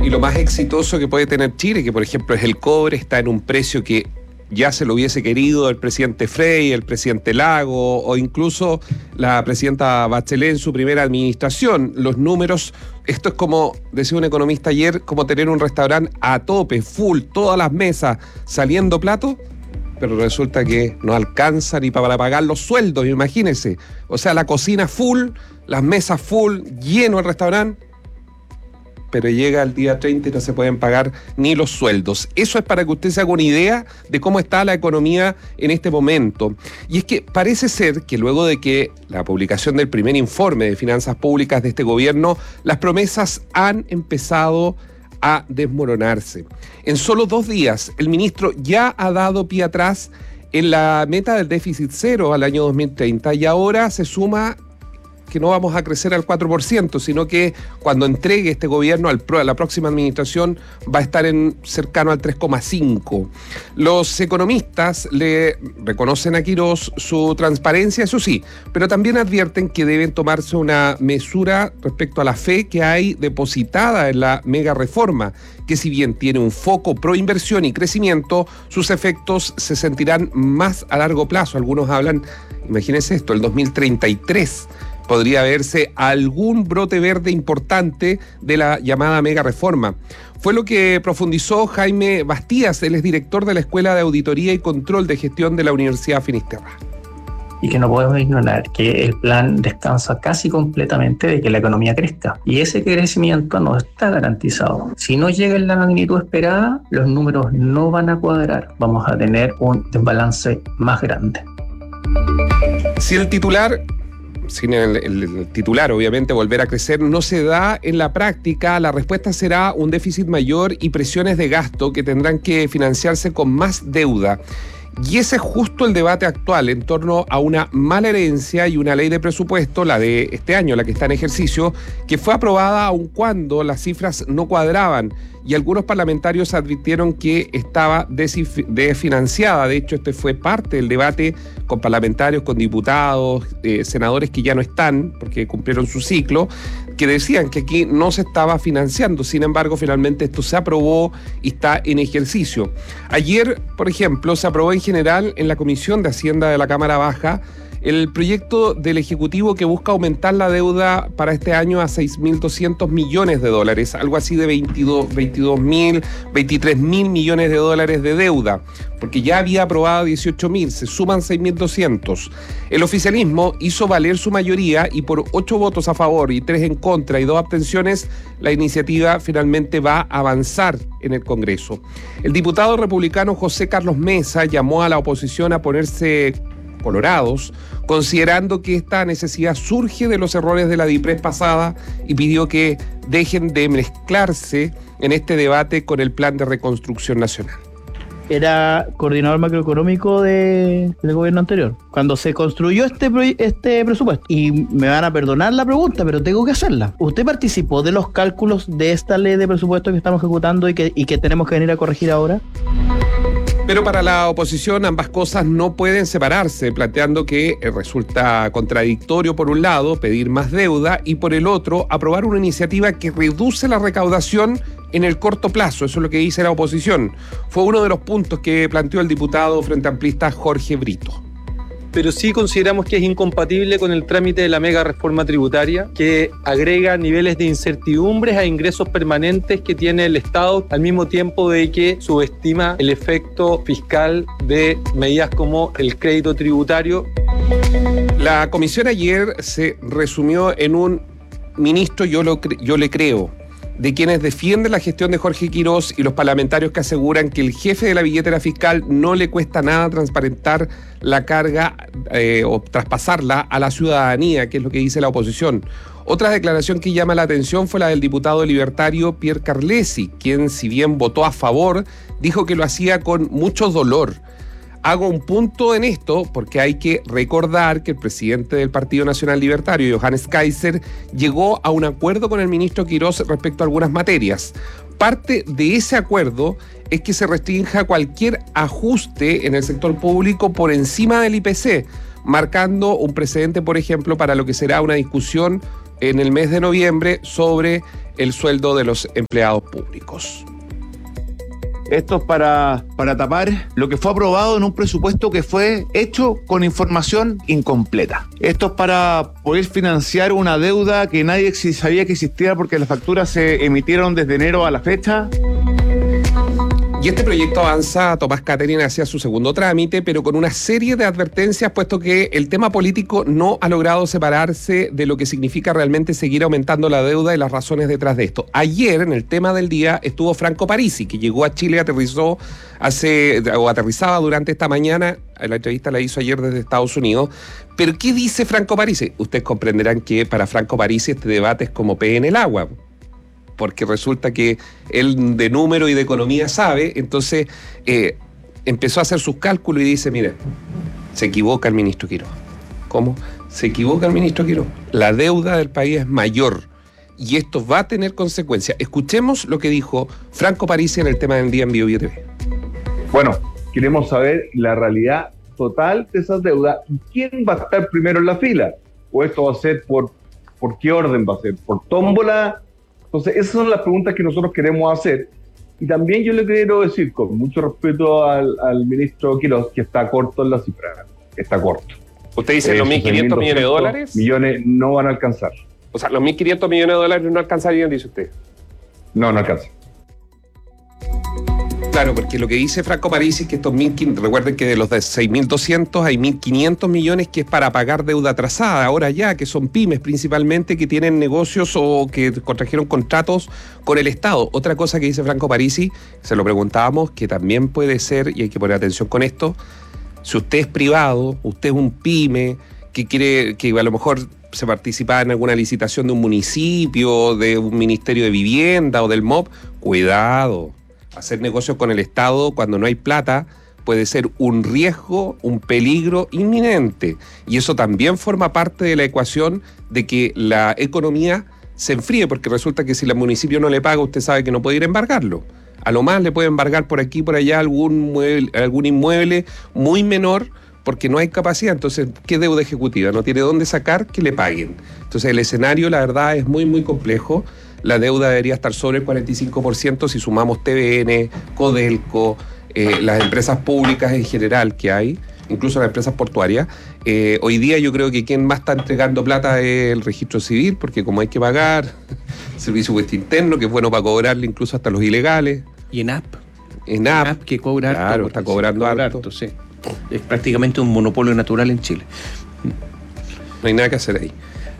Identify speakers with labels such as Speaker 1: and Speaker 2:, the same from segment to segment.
Speaker 1: Y lo más exitoso que puede tener Chile, que por ejemplo es el cobre, está en un precio que ya se lo hubiese querido el presidente Frey, el presidente Lago o incluso la presidenta Bachelet en su primera administración. Los números, esto es como, decía un economista ayer, como tener un restaurante a tope, full, todas las mesas saliendo platos, pero resulta que no alcanza ni para pagar los sueldos, imagínense. O sea, la cocina full, las mesas full, lleno el restaurante, pero llega el día 30 y no se pueden pagar ni los sueldos. Eso es para que usted se haga una idea de cómo está la economía en este momento. Y es que parece ser que luego de que la publicación del primer informe de finanzas públicas de este gobierno, las promesas han empezado a desmoronarse. En solo 2 días, el ministro ya ha dado pie atrás en la meta del déficit cero al año 2030 y ahora se suma que no vamos a crecer al 4%, sino que cuando entregue este gobierno a la próxima administración va a estar cercano al 3,5%. Los economistas le reconocen a Quirós su transparencia, eso sí, pero también advierten que deben tomarse una mesura respecto a la fe que hay depositada en la mega reforma, que si bien tiene un foco pro inversión y crecimiento, sus efectos se sentirán más a largo plazo. Algunos hablan, imagínense esto, el 2033 podría verse algún brote verde importante de la llamada mega reforma. Fue lo que profundizó Jaime Bastías, él es director de la Escuela de Auditoría y Control de Gestión de la Universidad Finisterra.
Speaker 2: Y que no podemos ignorar que el plan descansa casi completamente de que la economía crezca. Y ese crecimiento no está garantizado. Si no llega en la magnitud esperada, los números no van a cuadrar. Vamos a tener un desbalance más grande.
Speaker 1: Si el titular, sin el titular, obviamente, volver a crecer, no se da en la práctica, la respuesta será un déficit mayor y presiones de gasto que tendrán que financiarse con más deuda. Y ese es justo el debate actual en torno a una mala herencia y una ley de presupuesto, la de este año, la que está en ejercicio, que fue aprobada aun cuando las cifras no cuadraban y algunos parlamentarios advirtieron que estaba desfinanciada. De hecho, este fue parte del debate con parlamentarios, con diputados, senadores que ya no están porque cumplieron su ciclo, que decían que aquí no se estaba financiando. Sin embargo, finalmente esto se aprobó y está en ejercicio. Ayer, por ejemplo, se aprobó en general en la Comisión de Hacienda de la Cámara Baja el proyecto del Ejecutivo que busca aumentar la deuda para este año a $6.200 millones, algo así de 23.000 millones de dólares de deuda, porque ya había aprobado 18.000, se suman 6.200. El oficialismo hizo valer su mayoría y por 8 votos a favor y 3 en contra y 2 abstenciones, la iniciativa finalmente va a avanzar en el Congreso. El diputado republicano José Carlos Mesa llamó a la oposición a ponerse colorados, considerando que esta necesidad surge de los errores de la DIPRES pasada y pidió que dejen de mezclarse en este debate con el Plan de Reconstrucción Nacional.
Speaker 3: Era coordinador macroeconómico del gobierno anterior, cuando se construyó este presupuesto. Y me van a perdonar la pregunta, pero tengo que hacerla. ¿Usted participó de los cálculos de esta ley de presupuesto que estamos ejecutando y que tenemos que venir a corregir ahora?
Speaker 1: Pero para la oposición ambas cosas no pueden separarse, planteando que resulta contradictorio por un lado pedir más deuda y por el otro aprobar una iniciativa que reduce la recaudación en el corto plazo. Eso es lo que dice la oposición. Fue uno de los puntos que planteó el diputado frente amplista Jorge Brito.
Speaker 4: Pero sí consideramos que es incompatible con el trámite de la mega reforma tributaria, que agrega niveles de incertidumbres a ingresos permanentes que tiene el Estado, al mismo tiempo de que subestima el efecto fiscal de medidas como el crédito tributario.
Speaker 1: La comisión ayer se resumió en un ministro yo le creo, de quienes defienden la gestión de Jorge Quirós y los parlamentarios que aseguran que el jefe de la billetera fiscal no le cuesta nada transparentar la carga o traspasarla a la ciudadanía, que es lo que dice la oposición. Otra declaración que llama la atención fue la del diputado libertario Pierre Carlesi, quien, si bien votó a favor, dijo que lo hacía con mucho dolor. Hago un punto en esto porque hay que recordar que el presidente del Partido Nacional Libertario, Johannes Kaiser, llegó a un acuerdo con el ministro Quirós respecto a algunas materias. Parte de ese acuerdo es que se restrinja cualquier ajuste en el sector público por encima del IPC, marcando un precedente, por ejemplo, para lo que será una discusión en el mes de noviembre sobre el sueldo de los empleados públicos.
Speaker 5: Esto es para tapar lo que fue aprobado en un presupuesto que fue hecho con información incompleta. Esto es para poder financiar una deuda que nadie sabía que existía porque las facturas se emitieron desde enero a la fecha.
Speaker 1: Y este proyecto avanza, Tomás Catherine, hacia su segundo trámite, pero con una serie de advertencias, puesto que el tema político no ha logrado separarse de lo que significa realmente seguir aumentando la deuda y las razones detrás de esto. Ayer, en el tema del día, estuvo Franco Parisi, que llegó a Chile, aterrizaba durante esta mañana. La entrevista la hizo ayer desde Estados Unidos. Pero ¿qué dice Franco Parisi? Ustedes comprenderán que para Franco Parisi este debate es como pez en el agua, porque resulta que él de número y de economía sabe, entonces empezó a hacer sus cálculos y dice, mire, se equivoca el ministro Quiroga. ¿Cómo? Se equivoca el ministro Quiroga. La deuda del país es mayor y esto va a tener consecuencias. Escuchemos lo que dijo Franco Parisi en el tema del día en Bio TV.
Speaker 6: Bueno, queremos saber la realidad total de esas deudas y quién va a estar primero en la fila. O esto va a ser ¿por qué orden va a ser? ¿Por tómbola? Entonces, esas son las preguntas que nosotros queremos hacer. Y también yo le quiero decir, con mucho respeto al ministro Quiroga, que está corto en la cifra. Está corto.
Speaker 1: ¿Usted dice los 1.500 millones de dólares?
Speaker 6: Millones no van a alcanzar.
Speaker 1: O sea, los 1.500 millones de dólares no alcanzarían, dice usted.
Speaker 6: No alcanza.
Speaker 1: Claro, porque lo que dice Franco Parisi es que estos 1.500, recuerden que de los de 6.200 hay 1.500 millones que es para pagar deuda atrasada, ahora ya, que son pymes principalmente, que tienen negocios o que contrajeron contratos con el Estado. Otra cosa que dice Franco Parisi, se lo preguntábamos, que también puede ser, y hay que poner atención con esto, si usted es privado, usted es un pyme, que quiere, que a lo mejor se participa en alguna licitación de un municipio, de un ministerio de vivienda o del MOP, cuidado. Hacer negocios con el Estado cuando no hay plata puede ser un riesgo, un peligro inminente. Y eso también forma parte de la ecuación de que la economía se enfríe, porque resulta que si el municipio no le paga, usted sabe que no puede ir a embargarlo. A lo más le puede embargar por aquí, por allá algún inmueble muy menor, porque no hay capacidad. Entonces, ¿qué deuda ejecutiva? No tiene dónde sacar que le paguen. Entonces, el escenario, la verdad, es muy, muy complejo. La deuda debería estar sobre el 45% si sumamos TVN, Codelco, las empresas públicas en general que hay, incluso las empresas portuarias. Hoy día yo creo que quien más está entregando plata es el registro civil, porque como hay que pagar, servicio de impuesto interno, que es bueno para cobrarle incluso hasta los ilegales.
Speaker 7: Y ENAP.
Speaker 1: ENAP,
Speaker 7: que cobra harto.
Speaker 1: Claro, está cobrando harto.
Speaker 7: Sí. Es prácticamente un monopolio natural en Chile.
Speaker 1: No hay nada que hacer ahí.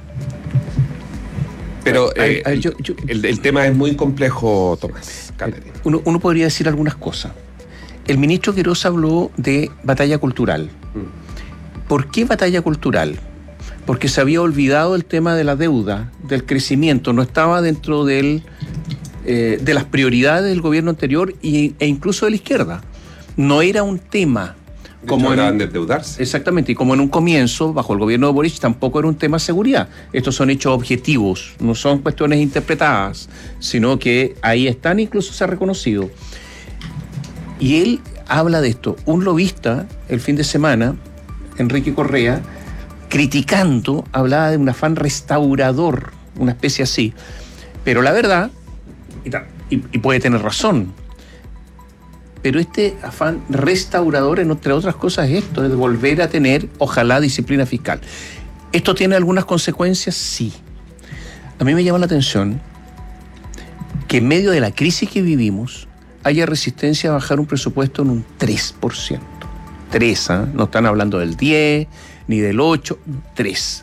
Speaker 1: Pero el tema es muy complejo, Tomás.
Speaker 7: Uno podría decir algunas cosas. El ministro Quiroga habló de batalla cultural. ¿Por qué batalla cultural? Porque se había olvidado el tema de la deuda, del crecimiento, no estaba dentro de las prioridades del gobierno anterior e incluso de la izquierda. No era un tema.
Speaker 1: Como hablaban de endeudarse.
Speaker 7: Exactamente, y como en un comienzo, bajo el gobierno de Boric, tampoco era un tema de seguridad. Estos son hechos objetivos, no son cuestiones interpretadas, sino que ahí están, incluso se ha reconocido. Y él habla de esto. Un lobista, el fin de semana, Enrique Correa, criticando, hablaba de un afán restaurador, una especie así. Pero la verdad, y puede tener razón, pero este afán restaurador, entre otras cosas, es esto, es volver a tener, ojalá, disciplina fiscal. ¿Esto tiene algunas consecuencias? Sí. A mí me llama la atención que en medio de la crisis que vivimos haya resistencia a bajar un presupuesto en un 3%. 3, ¿eh? No están hablando del 10, ni del 8, 3.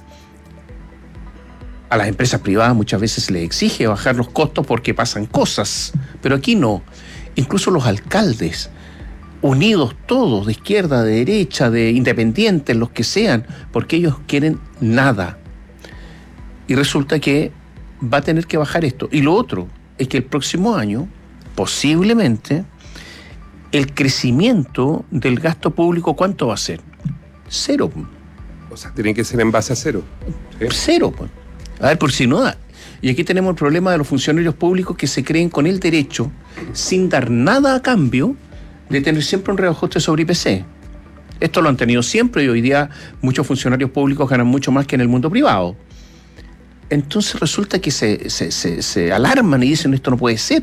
Speaker 7: A las empresas privadas muchas veces se les exige bajar los costos porque pasan cosas, pero aquí no. Incluso los alcaldes, unidos todos, de izquierda, de derecha, de independientes, los que sean, porque ellos quieren nada. Y resulta que va a tener que bajar esto. Y lo otro es que el próximo año, posiblemente, el crecimiento del gasto público, ¿cuánto va a ser? 0.
Speaker 1: O sea, tiene que ser en base a 0. ¿Sí?
Speaker 7: 0. A ver, por si no da. Y aquí tenemos el problema de los funcionarios públicos que se creen con el derecho, sin dar nada a cambio, de tener siempre un reajuste sobre IPC. Esto lo han tenido siempre y hoy día muchos funcionarios públicos ganan mucho más que en el mundo privado. entonces resulta que se alarman y dicen esto no puede ser.